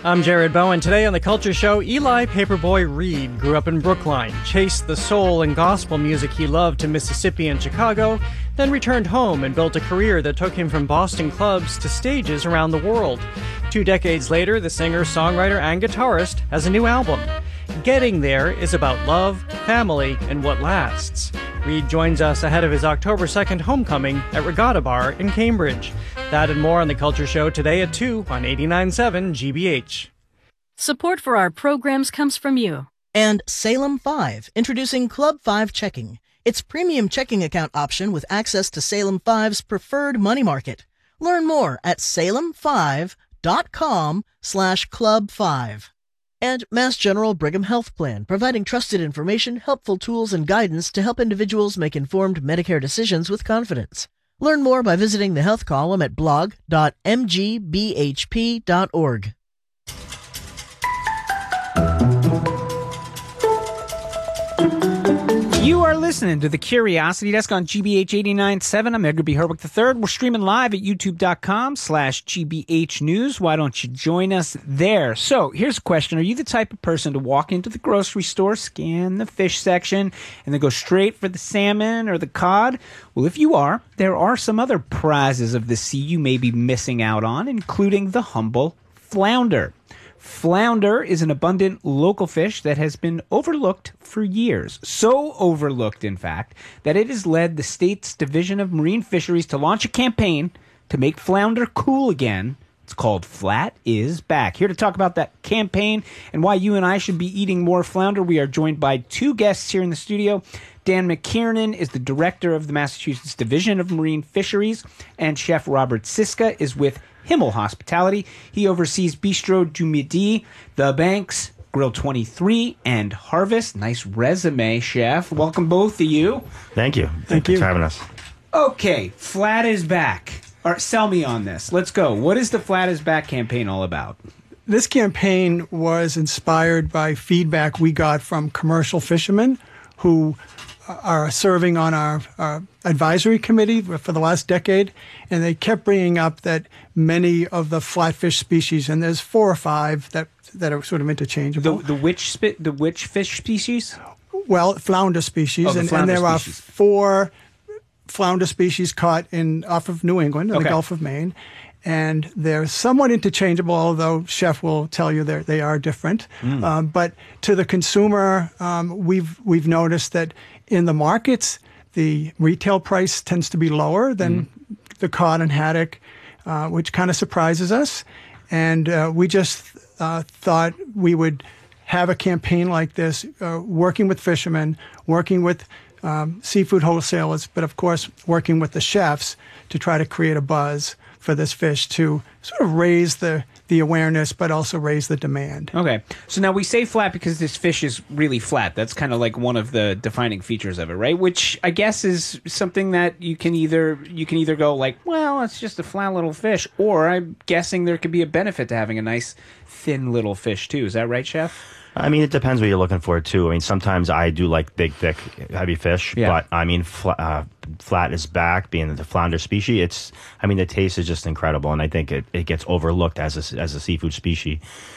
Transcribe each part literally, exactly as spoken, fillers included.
I'm Jared Bowen. Today on The Culture Show, Eli Paperboy Reed grew up in Brookline, chased the soul and gospel music he loved to Mississippi and Chicago, then returned home and built a career that took him from Boston clubs to stages around the world. Two decades later, the singer, songwriter, and guitarist has a new album. Getting There is about love, family, and what lasts. Reed joins us ahead of his October second homecoming at Regatta Bar in Cambridge. That and more on The Culture Show today at two on eighty-nine point seven G B H. Support for our programs comes from you. And Salem five, introducing Club five Checking. Its premium checking account option with access to Salem five's preferred money market. Learn more at salem five dot com slash club five. And Mass General Brigham Health Plan, providing trusted information, helpful tools, and guidance to help individuals make informed Medicare decisions with confidence. Learn more by visiting the health column at blog dot m g b h p dot org. You are listening to the Curiosity Desk on G B H eighty-nine point seven. I'm Edgar B. Herwick the third. We're streaming live at youtube.com slash GBH News. Why don't you join us there? So here's a question. Are you the type of person to walk into the grocery store, scan the fish section, and then go straight for the salmon or the cod? Well, if you are, there are some other prizes of the sea you may be missing out on, including the humble flounder. Flounder is an abundant local fish that has been overlooked for years. So overlooked, in fact, that it has led the state's Division of Marine Fisheries to launch a campaign to make flounder cool again. It's called Flat is Back. Here to talk about that campaign and why you and I should be eating more flounder, we are joined by two guests here in the studio. Dan McKiernan is the director of the Massachusetts Division of Marine Fisheries, and Chef Robert Siska is with Himmel Hospitality. He oversees Bistro du Midi, The Banks, Grill twenty-three, and Harvest. Nice resume, Chef. Welcome, both of you. Thank you. Thank Thanks you for having us. Okay, Flat is Back. All right, sell me on this. Let's go. What is the Flat is Back campaign all about? This campaign was inspired by feedback we got from commercial fishermen who are serving on our, our advisory committee for the last decade, and they kept bringing up that many of the flatfish species, and there's four or five that that are sort of interchangeable. The, the which spi- the which fish species? Well, flounder species, Oh, the and, flounder and there species. are four flounder species caught in off of New England in Okay. the Gulf of Maine. And they're somewhat interchangeable, although Chef will tell you they they are different. Mm. Um, but to the consumer, um, we've we've noticed that in the markets, the retail price tends to be lower than mm. the cod and haddock, uh, which kind of surprises us. And uh, we just uh, thought we would have a campaign like this, uh, working with fishermen, working with um, seafood wholesalers, but of course working with the chefs to try to create a buzz for this fish to sort of raise the, the awareness, but also raise the demand. Okay. So now we say flat because this fish is really flat. That's kind of like one of the defining features of it, right? Which I guess is something that you can either you can either go like, well, it's just a flat little fish, or I'm guessing there could be a benefit to having a nice thin little fish too. Is that right, Chef? I mean, it depends what you're looking for, too. I mean, sometimes I do like big, thick, heavy fish, Yeah. but, I mean, fl- uh, Flat is Back, being the flounder species, it's, I mean, the taste is just incredible, and I think it, it gets overlooked as a, as a seafood species.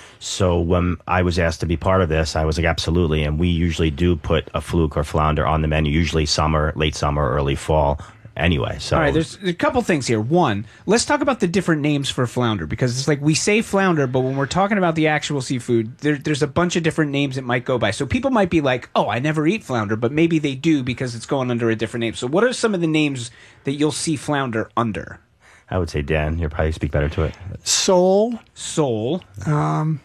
So when I was asked to be part of this, I was like, absolutely, and we usually do put a fluke or flounder on the menu, usually summer, late summer, early fall. Anyway, so All right, there's a couple things here. One, let's talk about the different names for flounder, because it's like we say flounder, but when we're talking about the actual seafood, there, there's a bunch of different names it might go by. So people might be like, oh, I never eat flounder, but maybe they do because it's going under a different name. So what are some of the names that you'll see flounder under? I would say, Dan, you'll probably speak better to it. Sole, Sole. um,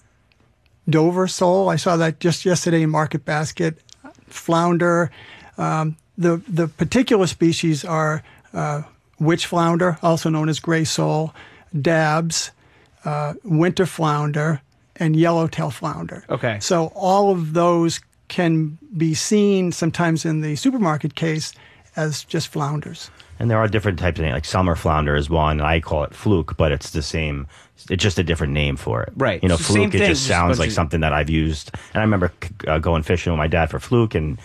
Dover sole. I saw that just yesterday in Market Basket. Flounder. Um, the the particular species are uh, witch flounder, also known as gray sole, dabs, uh, winter flounder, and yellowtail flounder. Okay. So all of those can be seen sometimes in the supermarket case as just flounders. And there are different types of names, like summer flounder is one. I call it fluke, but it's the same. It's just a different name for it. Right. You know, So same fluke, it thing, just just a sounds bunch like of- something that I've used. And I remember uh, going fishing with my dad for fluke, and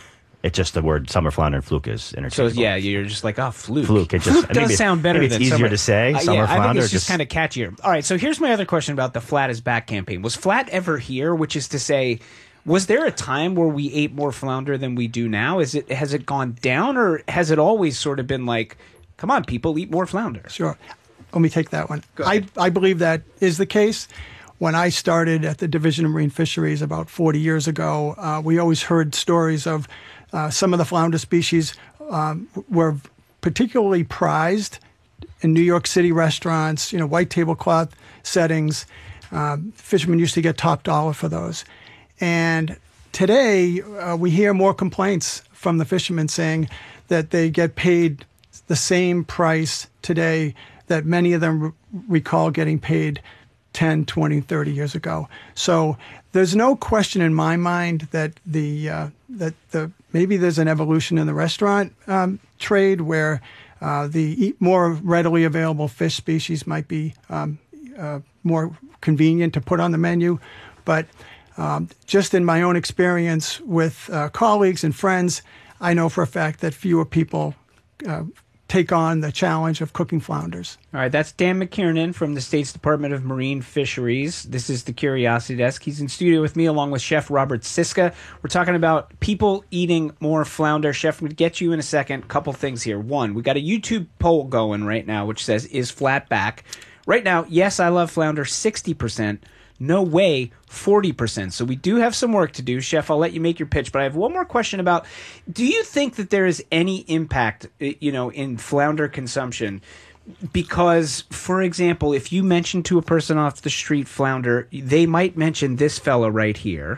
It's just the word summer flounder and fluke is So interchangeable. yeah, you're just like, oh, fluke. Fluke. It just Fluke does maybe it's- sound better maybe it's than easier summer. to say, Uh, summer yeah, I think flounder, it's just just- kind of catchier. All right, so here's my other question about the Flat is Back campaign. Was Flat ever here? Which is to say, was there a time where we ate more flounder than we do now? Is it has it gone down, or has it always sort of been like, come on, people, eat more flounder? Sure. Let me take that one. Go I, ahead. I believe that is the case. When I started at the Division of Marine Fisheries about forty years ago, uh, we always heard stories of uh, some of the flounder species um, were particularly prized in New York City restaurants, you know, white tablecloth settings. Um, fishermen used to get top dollar for those. And today, uh, we hear more complaints from the fishermen saying that they get paid the same price today that many of them re- recall getting paid ten, twenty, thirty years ago. So there's no question in my mind that the uh, that the maybe there's an evolution in the restaurant um, trade where uh, the e- more readily available fish species might be um, uh, more convenient to put on the menu. But um, just in my own experience with uh, colleagues and friends, I know for a fact that fewer people uh, take on the challenge of cooking flounders. All right, that's Dan McKiernan from the State's Department of Marine Fisheries. This is the Curiosity Desk. He's in studio with me along with Chef Robert Siska. We're talking about people eating more flounder. Chef, I'm going to get you in a second. Couple things here. One, we got a YouTube poll going right now which says, is flat back? Right now, yes, I love flounder, sixty percent. No way, forty percent. So we do have some work to do. Chef, I'll let you make your pitch, but I have one more question about, do you think that there is any impact, you know, in flounder consumption? Because, for example, if you mention to a person off the street flounder, they might mention this fella right here.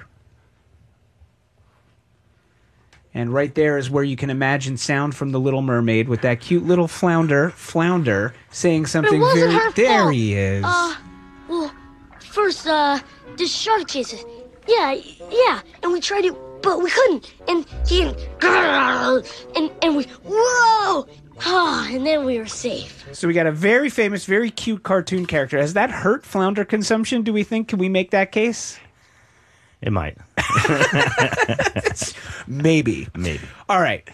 And right there is where you can imagine sound from The Little Mermaid with that cute little flounder, flounder, saying something It wasn't very... her There fault. he is. Uh, well, first, uh, the shark chases. Yeah, yeah, and we tried it, but we couldn't. And he, and and we, whoa, ah, and then we were safe. So we got a very famous, very cute cartoon character. Has that hurt flounder consumption, do we think? Can we make that case? It might. Maybe. Maybe. All right.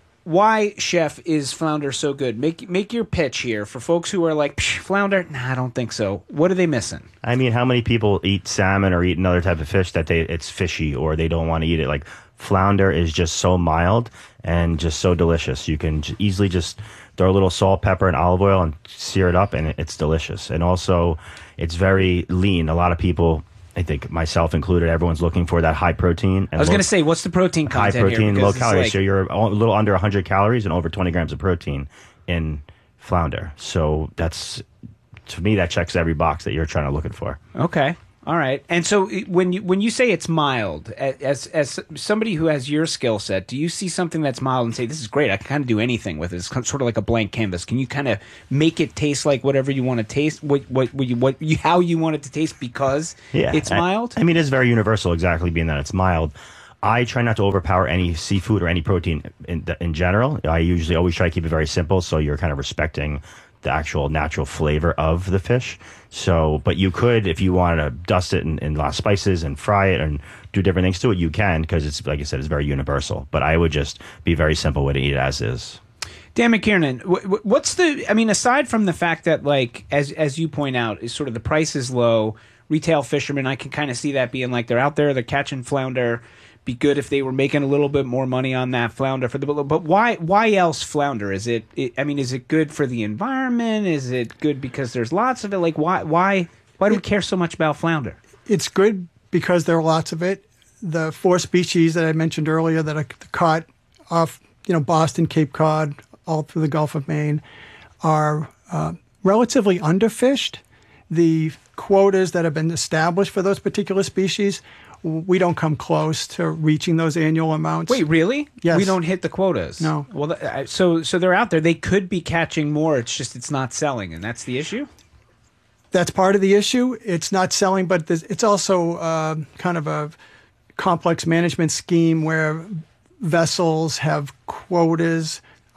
Why, Chef, is flounder so good? Make make your pitch here for folks who are like, Psh, flounder? Nah, I don't think so. What are they missing? I mean, how many people eat salmon or eat another type of fish that they it's fishy or they don't want to eat it? Like, flounder is just so mild and just so delicious. You can j- easily just throw a little salt, pepper, and olive oil and sear it up, and it, it's delicious. And also, it's very lean. A lot of people, I think myself included, everyone's looking for that high protein. And I was low- going to say, what's the protein high content protein, here? low Because it's calories. like- So you're a little under one hundred calories and over twenty grams of protein in flounder. So that's, to me, that checks every box that you're trying to looking for. Okay. All right. And so it- when you when you say it's mild, a- as as somebody who has your skill set, do you see something that's mild and say, this is great, I can kind of do anything with it? It's sort of like a blank canvas. Can you kind of make it taste like whatever you want to taste, what what, what, you, what you, how you want it to taste because Yeah, it's I- mild? I, mean, it's very universal, exactly being that it's mild. I try not to overpower any seafood or any protein in, in general. I usually always try to keep it very simple, so you're kind of respecting the actual natural flavor of the fish. So, but you could, if you want to dust it in, in a lot of spices and fry it and do different things to it, you can, because it's, like I said, it's very universal. But I would just be very simple with it, eat it as is. Dan McKiernan, wh- wh- what's the? I mean, aside from the fact that, like, as as you point out, is sort of the price is low. Retail fishermen, I can kind of see that being like they're out there, they're catching flounder. Be good if they were making a little bit more money on that flounder for the. But why? Why else flounder? Is it, it? I mean, is it good for the environment? Is it good because there's lots of it? Like, why? Why? Why do we care so much about flounder? It's good because there are lots of it. The four species that I mentioned earlier that are caught off, you know, Boston, Cape Cod, all through the Gulf of Maine, are uh, relatively underfished. The quotas that have been established for those particular species, we don't come close to reaching those annual amounts. Wait, really? Yes. We don't hit the quotas. No. Well, th- I- so so they're out there. They could be catching more. It's just it's not selling, and that's the issue. That's part of the issue. It's not selling, but there's- it's also uh, kind of a complex management scheme where vessels have quotas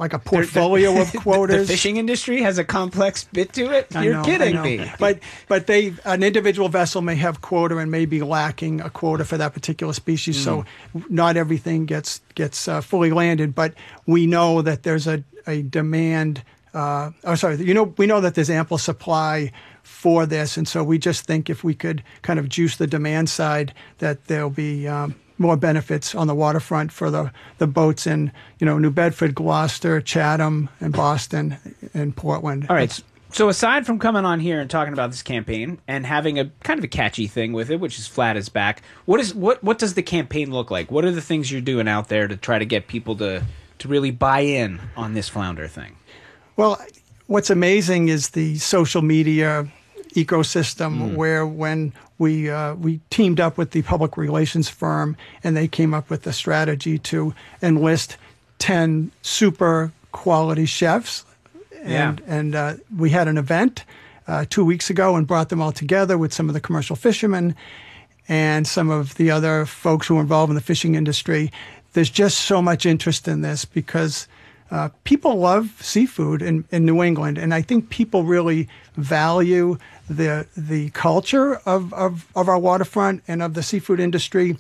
like a portfolio of quotas. The fishing industry has a complex bit to it. I You're know, kidding I know. me. But but they an individual vessel may have quota and may be lacking a quota for that particular species. Mm. So not everything gets gets uh, fully landed. But we know that there's a a demand. Uh, oh, sorry. You know, we know that there's ample supply for this, and so we just think if we could kind of juice the demand side, that there'll be um, more benefits on the waterfront for the, the boats in, you know, New Bedford, Gloucester, Chatham, and Boston, and Portland. All right. So aside from coming on here and talking about this campaign and having a kind of a catchy thing with it, which is Flat is Back, what is what what does the campaign look like? What are the things you're doing out there to try to get people to to really buy in on this flounder thing? Well, what's amazing is the social media ecosystem mm. where when we uh, we teamed up with the public relations firm and they came up with a strategy to enlist ten super quality chefs. And, yeah. and uh, we had an event uh, two weeks ago and brought them all together with some of the commercial fishermen and some of the other folks who are involved in the fishing industry. There's just so much interest in this because Uh, people love seafood in, in New England, and I think people really value the the culture of, of, of our waterfront and of the seafood industry.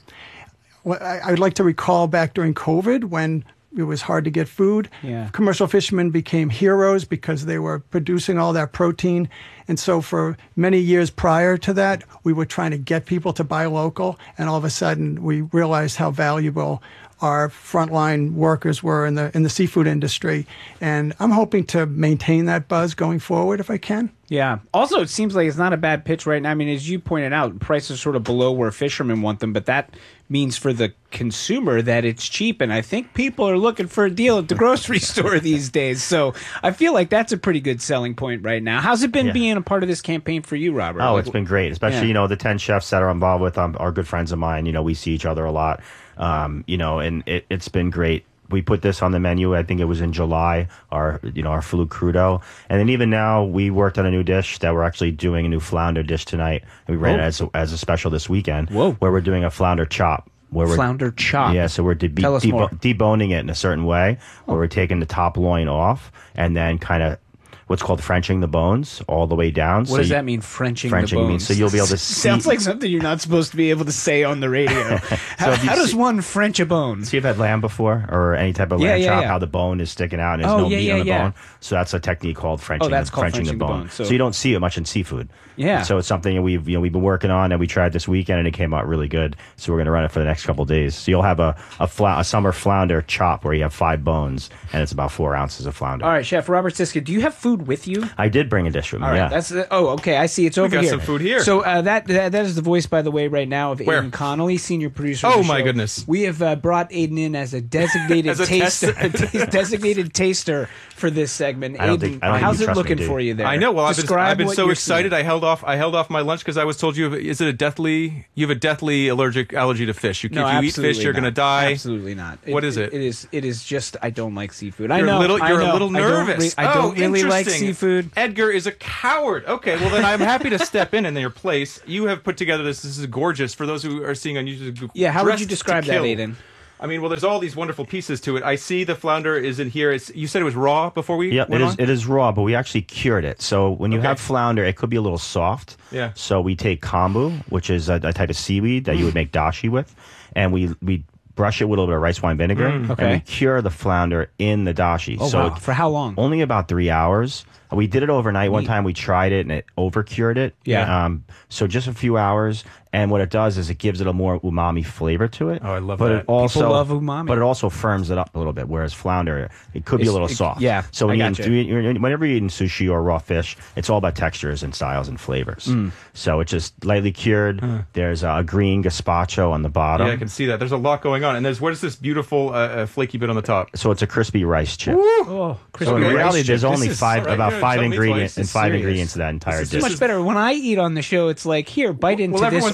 I, I'd like to recall back during COVID when it was hard to get food. Yeah. Commercial fishermen became heroes because they were producing all that protein. And so for many years prior to that, we were trying to get people to buy local, and all of a sudden we realized how valuable our frontline workers were in the in the seafood industry. And I'm hoping to maintain that buzz going forward if I can. Yeah. Also, it seems like it's not a bad pitch right now. I mean, as you pointed out, prices are sort of below where fishermen want them, but that means for the consumer that it's cheap. And I think people are looking for a deal at the grocery store these days. So I feel like that's a pretty good selling point right now. How's it been yeah. being a part of this campaign for you, Robert? Oh, like, it's been great. Especially, yeah. you know, the ten chefs that are involved with um, are good friends of mine. You know, we see each other a lot. Um, you know, and it, it's been great. We put this on the menu. I think it was in July, our, you know, our fluke crudo. And then even now we worked on a new dish that we're actually doing a new flounder dish tonight. And we ran Whoa. it as a, as a special this weekend. Whoa. Where we're doing a flounder chop. Where we're, flounder chop. Yeah, so we're de- Tell us debo- more. deboning it in a certain way, where we're taking the top loin off and then kind of what's called Frenching the bones all the way down. What so does you, that mean, Frenching, Frenching the bones? means so you'll be able to see. Sounds like something you're not supposed to be able to say on the radio. how how does one French a bone? So you've had lamb before, or any type of yeah, lamb yeah, chop, yeah. how the bone is sticking out and there's oh, no yeah, meat yeah, on the yeah. bone. So that's a technique called Frenching, oh, that's called Frenching, Frenching the bone. the bone. So, so you don't see it much in seafood. Yeah. So it's something that we've you know we've been working on and we tried this weekend and it came out really good. So we're going to run it for the next couple of days. So you'll have a a, fla- a summer flounder chop where you have five bones and it's about four ounces of flounder. All right, Chef Robert Siska, do you have food with you? I did bring a dish with me. All right, yeah. that's the, oh okay. I see it's over we got here. some food here. So uh, that, that that is the voice, by the way, right now of Where? Aiden Connolly, senior producer. Of Oh the my show. goodness! We have uh, brought Aiden in as a designated As a taster, tester. designated taster for this segment. I don't Aiden, think- I don't think how's you it trust me, looking do you? for you there? I know. Well, I've been, Describe I've been what so you're excited. seeing. I held off. I held off my lunch because I was told you. Have, is it a deathly? You have a deathly allergic allergy to fish. You, No, if you eat absolutely fish, you're not. going to die. Absolutely not. What is it? It is. It is just. I don't like seafood. I You're know. a little. I You're know. a little I don't nervous. re- I don't, oh, really like interesting. seafood. Edgar is a coward. Okay, well then I'm happy to step in in your place. You have put together this. This is gorgeous for those who are seeing on YouTube. Yeah. How would you Dressed describe to that, kill. Aiden? I mean, well, there's all these wonderful pieces to it. I see the flounder is in here. It's, you said it was raw before we Yep, went it is. on? It is raw, but we actually cured it. So when you Okay. have flounder, it could be a little soft. Yeah. So we take kombu, which is a, a type of seaweed that you would make dashi with, and we we brush it with a little bit of rice wine vinegar, Okay. and we cure the flounder in the dashi. Oh so wow! it- For how long? only about three hours. We did it overnight. One Neat. time we tried it and it over cured it. Yeah. Um, so just a few hours. And what it does is it gives it a more umami flavor to it. Oh, I love but that. It also, People love umami. But it also firms it up a little bit. Whereas flounder, it could be It's- a little it- soft. yeah, So when I you gotcha. eat, you- whenever you're eating sushi or raw fish, it's all about textures and styles and flavors. Mm. So it's just lightly cured. There's a green gazpacho on the bottom. Yeah, I can see that. There's a lot going on. And there's what is this beautiful uh, uh, flaky bit on the top? So it's a crispy rice chip. Oh, So crispy in Okay. reality, rice there's chip. only This is- five, all right, about good. five Tell me ingredients twice. and It's five serious. ingredients to that entire This is- dish. much better. When I eat on the show, it's like, here, bite into Well, this everyone's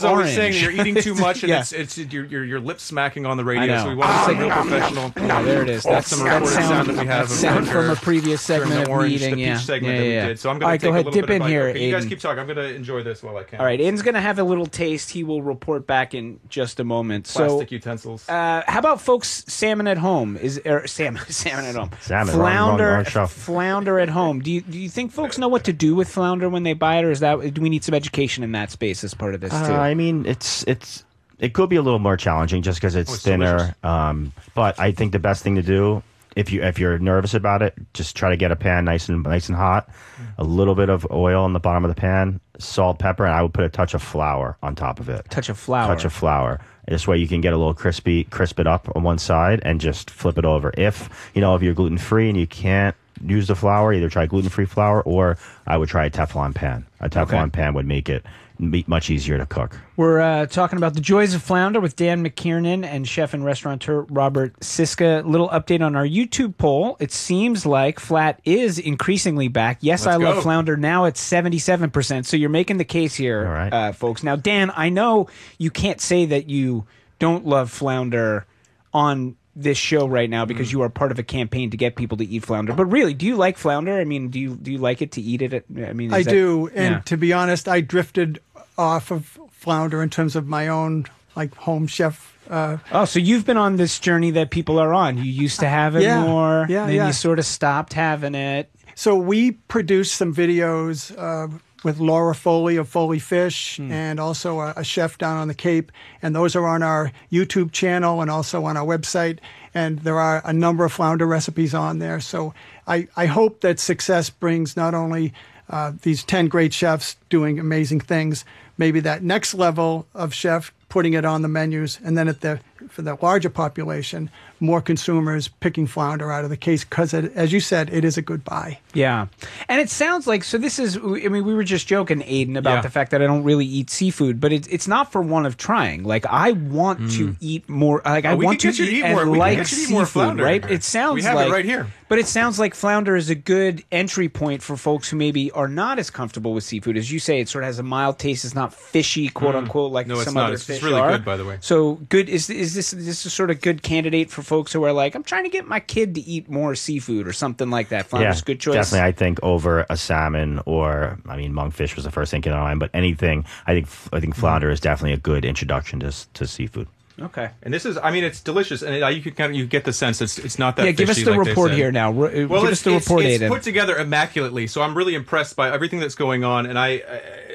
so orange. we're saying that you're eating too much, and Yeah. it's it's you're, you're you're lip smacking on the I radio. know. So we want to It's sound like- real professional. Yeah, there it is. That's, some that recorded sound, sound that we have that of sound from Edgar a previous during segment the of orange, eating. the peach yeah. segment yeah, that we yeah. did. So I'm All going right, to take go ahead, a little dip bit in of bite. here, Okay, you guys Aiden. keep talking. I'm going to enjoy this while I can. All right, Aiden's going to have a little taste. He will report back in just a moment. Plastic so, utensils. uh, how about folks salmon at home? Is or salmon salmon at home? Salmon, wrong- flounder, wrong- wrong show. flounder at home. Do you do you think folks know what to do with flounder when they buy it, or is that do we need some education in that space as part of this too? Uh, I mean, it's it's it could be a little more challenging just because it's, Oh, it's thinner. delicious. Um, but I think the best thing to do, if you if you're nervous about it, just try to get a pan nice and nice and hot. A little bit of oil on the bottom of the pan, salt, pepper, and I would put a touch of flour on top of it. Touch of flour. Touch of flour. This way you can get a little crispy, crisp it up on one side, and just flip it over. If you know if you're gluten free and you can't use the flour, either try gluten free flour or I would try a Teflon pan. A Teflon Okay. pan would make it be much easier to cook. We're uh, talking about the joys of flounder with Dan McKiernan and chef and restaurateur Robert Siska. Little update on our YouTube poll. It seems like flat is increasingly back. Yes, Let's I love go. flounder. Now it's seventy-seven percent. So you're making the case here, All right. uh, folks. Now, Dan, I know you can't say that you don't love flounder on this show right now Mm. because you are part of a campaign to get people to eat flounder. But really, do you like flounder? I mean, do you do you like it to eat it? At, I mean, is I that- do, and yeah. to be honest, I drifted off of flounder in terms of my own like home chef. Uh, Oh, so you've been on this journey that people are on. You used to have it Yeah, more, yeah, then yeah. you sort of stopped having it. so we produced some videos uh, with Laura Foley of Foley Fish, and also a, a chef down on the Cape, and those are on our YouTube channel and also on our website. And there are a number of flounder recipes on there. So I, I hope that success brings not only uh, these ten great chefs doing amazing things, maybe that next level of chef putting it on the menus, and then at the for the larger population, more consumers picking flounder out of the case because, as you said, it is a good buy. Yeah. And it sounds like, so this is, I mean, we were just joking, Aiden, about Yeah. the fact that I don't really eat seafood, but it's it's not for one of trying. Like, I want to eat more, like, I Oh, we want can to get you to eat, eat and more- we can like get you to eat more seafood, flounder. right? It sounds We have it like, right here. But it sounds like flounder is a good entry point for folks who maybe are not as comfortable with seafood. As you say, it sort of has a mild taste. It's not fishy, quote unquote, like No, it's some not. other It's- it's fish really are. good, by the way. So good is is this is this a sort of good candidate for folks who are like, I'm trying to get my kid to eat more seafood or something like that. Flounder's a good choice. Definitely, I think over a salmon or I mean, monkfish was the first thing in my mind, but anything, I think I think flounder is definitely a good introduction to s- to seafood. Okay. And this is, I mean, it's delicious, and it, you can kind of, you get the sense it's it's not that. Yeah, give us fishy the like they report said. here now. Re- Well, give it's, us the it's, report, it's Aiden. put together immaculately, so I'm really impressed by everything that's going on. And I,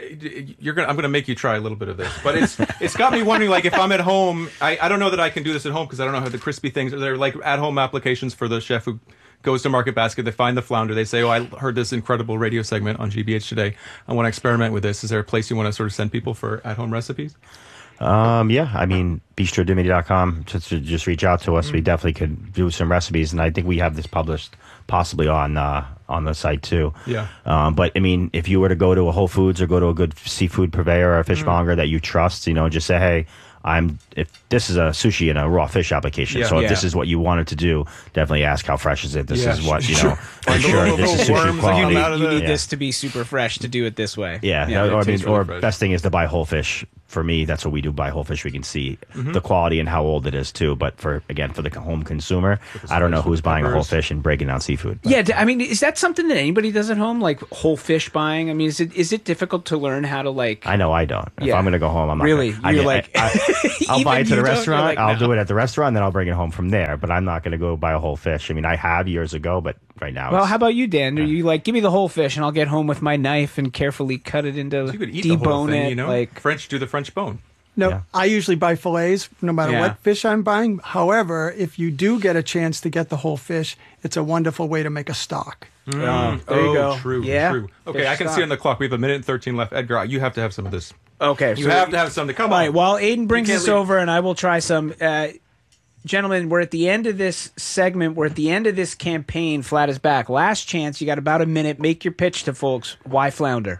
I you're gonna, I'm gonna make you try a little bit of this, but it's it's got me wondering, like, if I'm at home, I, I don't know that I can do this at home because I don't know how the crispy things. They're like at home applications for the chef who goes to Market Basket. They find the flounder. They say, "Oh, I heard this incredible radio segment on G B H today. I want to experiment with this." Is there a place you want to sort of send people for at home recipes? Um, yeah, I mean, bistro dimity dot com. Just, just reach out to us. We definitely could do some recipes, and I think we have this published possibly on uh, on the site too. Yeah. Um, but I mean, if you were to go to a Whole Foods or go to a good seafood purveyor or a fishmonger that you trust, you know, just say, hey, I'm if this is a sushi and a raw fish application. Yeah. so if Yeah. this is what you wanted to do, definitely ask how fresh is it. This Yeah, is what you sure. know. For sure, Little- this is little sushi worms that quality. you you need, out of you the- need Yeah. this to be super fresh to do it this way. Yeah, Yeah, or, I it mean, tastes really or fresh. best thing is to buy whole fish. For me, that's what we do. Buy whole fish. We can see Mm-hmm. the quality and how old it is too. But for again, for the home consumer, I don't know spice, who's with the buying a whole peppers. fish and breaking down seafood. Yeah, d- I mean, is that something that anybody does at home, like whole fish buying? I mean, is it is it difficult to learn how to like? I know I don't. If Yeah. I'm going to go home, I'm not Really? Gonna, I You're mean, like- I, will Even buy it to you the don't? You're restaurant. like, I'll no. do it at the restaurant, then I'll bring it home from there. But I'm not going to go buy a whole fish. I mean, I have years ago, but right now, Well, it's, how about you, Dan? Are you like, give me the whole fish and I'll get home with my knife and carefully cut it into, You could eat the debone whole thing, it, you know. like. French do the French bone. No, Yeah. I usually buy fillets no matter Yeah. what fish I'm buying. However, if you do get a chance to get the whole fish, it's a wonderful way to make a stock. Oh, there oh, you go. true, Yeah. true. Okay, Fish I can stock. see on the clock we have a minute and thirteen left. Edgar, you have to have some of this. Okay, You so- have to have some to come All on. right, while Aiden brings can't us leave. over and I will try some. Uh, gentlemen, we're at the end of this segment. We're at the end of this campaign. Flat is back. Last chance. You got about a minute. Make your pitch to folks. Why flounder?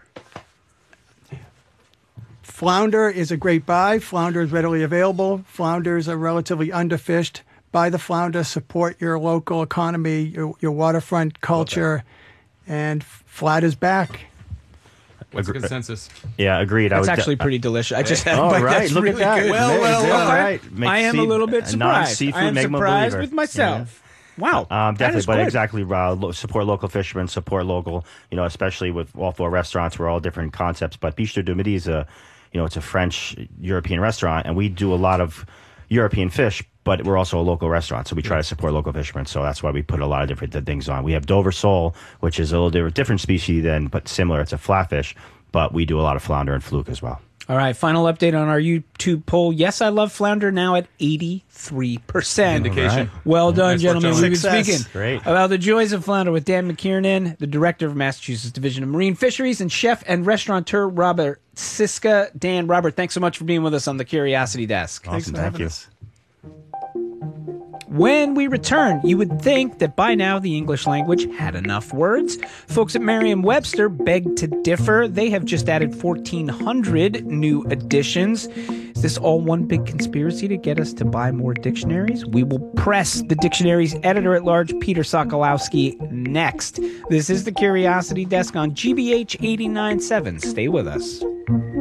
Flounder is a great buy. Flounder is readily available. Flounders are relatively underfished. Buy the flounder, support your local economy, your, your waterfront culture, and flat is back. What's the consensus? Yeah, agreed. That's I would actually de- pretty delicious. I just had Oh, a bite. right. That's Look really at that. good. Well, well, Yeah, well. all right. Make I am a sea- little bit surprised. Non-seafood, I am make 'em a surprised believer. with myself. Wow, Um, that definitely, is but good. exactly. Uh, lo- support local fishermen, support local. You know, especially with all four restaurants, we're all different concepts. But Bistro du Midi is a, you know, it's a French European restaurant, and we do a lot of European fish. But we're also a local restaurant, so we try to support local fishermen. So that's why we put a lot of different th- things on. We have Dover sole, which is a little different, different species than, but similar. It's a flatfish, but we do a lot of flounder and fluke as well. All right, final update on our YouTube poll. Yes, I love flounder now at eighty-three percent. Indication. Well done, Nice work, gentlemen. gentlemen. We've been Success. speaking Great. about the joys of flounder with Dan McKiernan, the director of Massachusetts Division of Marine Fisheries, and chef and restaurateur Robert Siska. Dan, Robert, thanks so much for being with us on the Curiosity Desk. Thanks Awesome, for thank having you. us. When we return, you would think that by now the English language had enough words. Folks at Merriam-Webster beg to differ. They have just added fourteen hundred new additions. Is this all one big conspiracy to get us to buy more dictionaries? We will press the dictionary's editor-at-large, Peter Sokolowski, next. This is the Curiosity Desk on G B H eighty-nine point seven. Stay with us.